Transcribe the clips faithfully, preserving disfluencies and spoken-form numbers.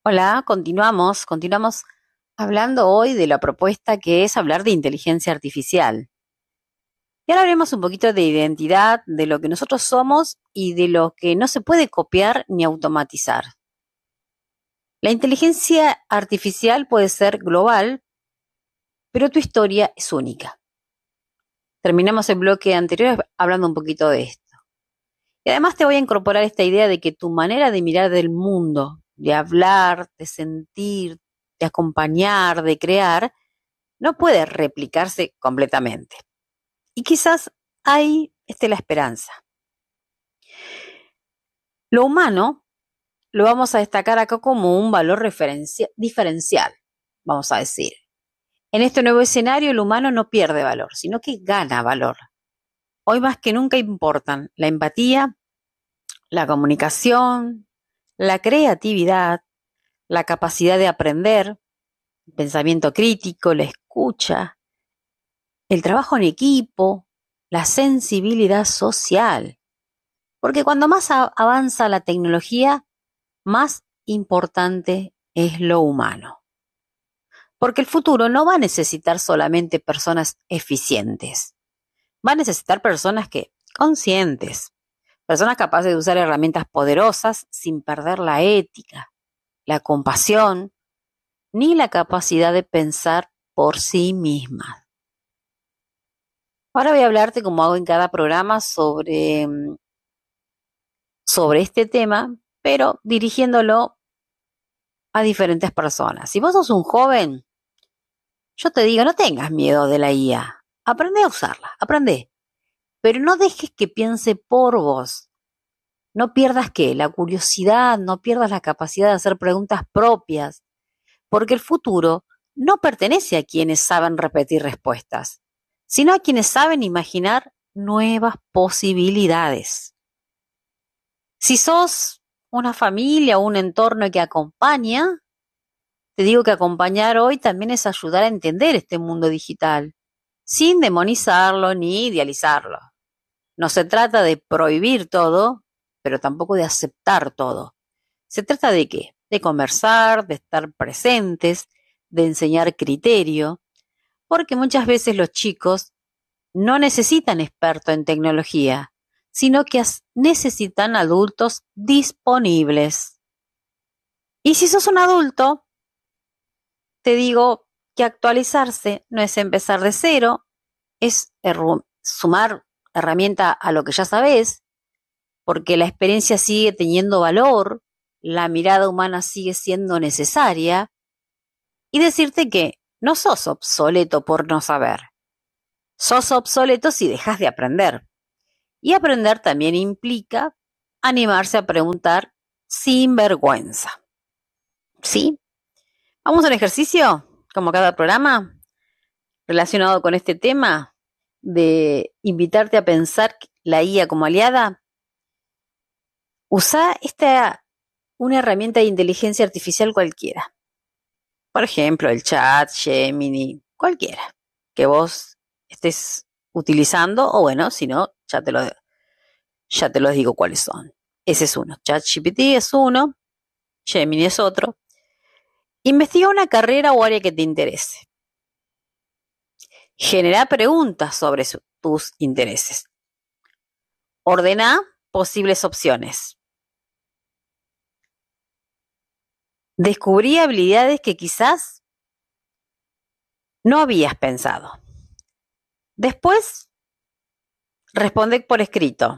Hola, continuamos, continuamos hablando hoy de la propuesta que es hablar de inteligencia artificial. Y ahora haremos un poquito de identidad, de lo que nosotros somos y de lo que no se puede copiar ni automatizar. La inteligencia artificial puede ser global, pero tu historia es única. Terminamos el bloque anterior hablando un poquito de esto. Y además te voy a incorporar esta idea de que tu manera de mirar del mundo, de hablar, de sentir, de acompañar, de crear, no puede replicarse completamente. Y quizás ahí esté la esperanza. Lo humano lo vamos a destacar acá como un valor referencia, diferencial, vamos a decir. En este nuevo escenario el humano no pierde valor, sino que gana valor. Hoy más que nunca importan la empatía, la comunicación, la creatividad, la capacidad de aprender, el pensamiento crítico, la escucha, el trabajo en equipo, la sensibilidad social. Porque cuando más avanza la tecnología, más importante es lo humano. Porque el futuro no va a necesitar solamente personas eficientes. Va a necesitar personas que, conscientes, personas capaces de usar herramientas poderosas sin perder la ética, la compasión, ni la capacidad de pensar por sí mismas. Ahora voy a hablarte, como hago en cada programa, sobre, sobre este tema, pero dirigiéndolo a diferentes personas. Si vos sos un joven, yo te digo, no tengas miedo de la I A. Aprende a usarla, aprende. Pero no dejes que piense por vos. No pierdas qué, la curiosidad, no pierdas la capacidad de hacer preguntas propias, porque el futuro no pertenece a quienes saben repetir respuestas, sino a quienes saben imaginar nuevas posibilidades. Si sos una familia o un entorno que acompaña, te digo que acompañar hoy también es ayudar a entender este mundo digital, sin demonizarlo ni idealizarlo. No se trata de prohibir todo, pero tampoco de aceptar todo. Se trata de qué? De conversar, de estar presentes, de enseñar criterio, porque muchas veces los chicos no necesitan expertos en tecnología, sino que necesitan adultos disponibles. Y si sos un adulto, te digo que actualizarse no es empezar de cero, es sumar herramienta a lo que ya sabés, porque la experiencia sigue teniendo valor, la mirada humana sigue siendo necesaria, y decirte que no sos obsoleto por no saber. Sos obsoleto si dejas de aprender. Y aprender también implica animarse a preguntar sin vergüenza. ¿Sí? Vamos a un ejercicio, como cada programa, relacionado con este tema de invitarte a pensar la I A como aliada. Usa esta, una herramienta de inteligencia artificial cualquiera. Por ejemplo, el chat, Gemini, cualquiera que vos estés utilizando, o bueno, si no, ya te lo, ya te lo digo cuáles son. Ese es uno. ChatGPT es uno, Gemini es otro. Investiga una carrera o área que te interese. Genera preguntas sobre su, tus intereses. Ordena posibles opciones. Descubrí habilidades que quizás no habías pensado. Después, responde por escrito.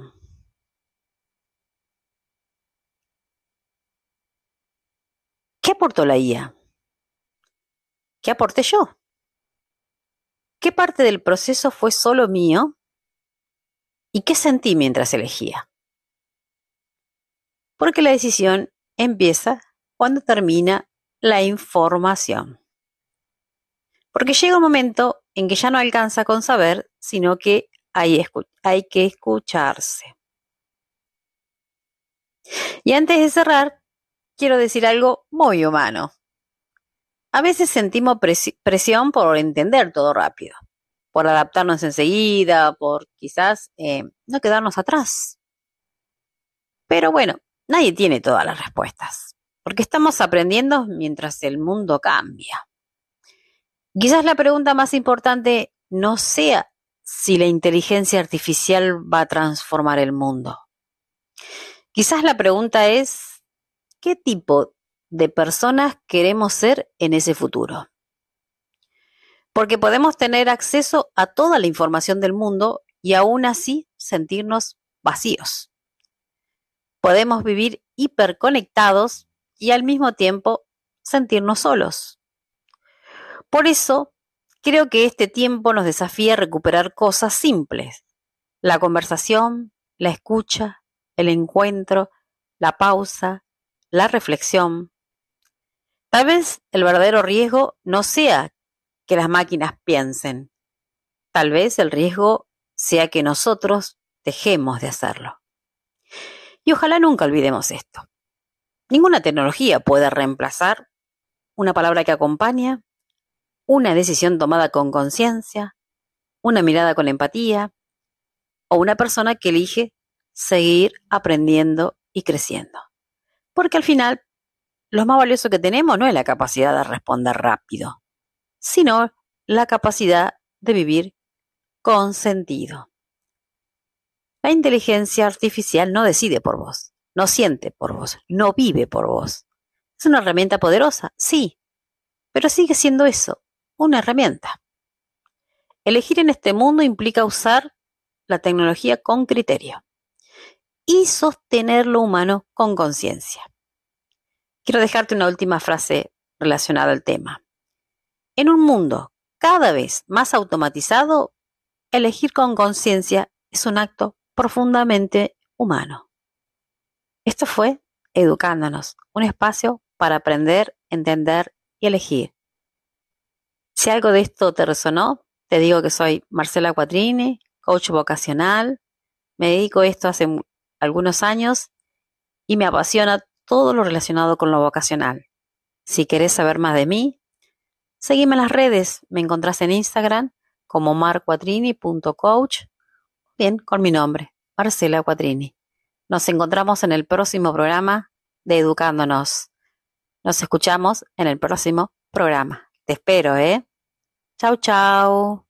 ¿Qué aportó la I A? ¿Qué aporté yo? ¿Qué parte del proceso fue solo mío? ¿Y qué sentí mientras elegía? Porque la decisión empieza cuando termina la información. Porque llega un momento en que ya no alcanza con saber, sino que hay, hay que escucharse. Y antes de cerrar, quiero decir algo muy humano. A veces sentimos presi- presión por entender todo rápido, por adaptarnos enseguida, por quizás eh, no quedarnos atrás. Pero bueno, nadie tiene todas las respuestas. porque estamos aprendiendo mientras el mundo cambia. Quizás la pregunta más importante no sea si la inteligencia artificial va a transformar el mundo. Quizás la pregunta es, ¿qué tipo de personas queremos ser en ese futuro? Porque podemos tener acceso a toda la información del mundo y aún así sentirnos vacíos. Podemos vivir hiperconectados y al mismo tiempo sentirnos solos. Por eso, creo que este tiempo nos desafía a recuperar cosas simples. La conversación, la escucha, el encuentro, la pausa, la reflexión. Tal vez el verdadero riesgo no sea que las máquinas piensen. Tal vez el riesgo sea que nosotros dejemos de hacerlo. Y ojalá nunca olvidemos esto. Ninguna tecnología puede reemplazar una palabra que acompaña, una decisión tomada con conciencia, una mirada con empatía o una persona que elige seguir aprendiendo y creciendo. Porque al final, lo más valioso que tenemos no es la capacidad de responder rápido, sino la capacidad de vivir con sentido. La inteligencia artificial no decide por vos, no siente por vos, no vive por vos. ¿Es una herramienta poderosa? Sí, pero sigue siendo eso, una herramienta. Elegir en este mundo implica usar la tecnología con criterio y sostener lo humano con conciencia. Quiero dejarte una última frase relacionada al tema. En un mundo cada vez más automatizado, elegir con conciencia es un acto profundamente humano. Esto fue Educándonos, un espacio para aprender, entender y elegir. Si algo de esto te resonó, te digo que soy Marcela Quattrini, coach vocacional. Me dedico a esto hace algunos años y me apasiona todo lo relacionado con lo vocacional. Si querés saber más de mí, seguime en las redes. Me encontrás en Instagram como marquatrini punto coach, bien con mi nombre, Marcela Quattrini. Nos encontramos en el próximo programa de Educándonos. Nos escuchamos en el próximo programa. Te espero, ¿eh? Chau, chau.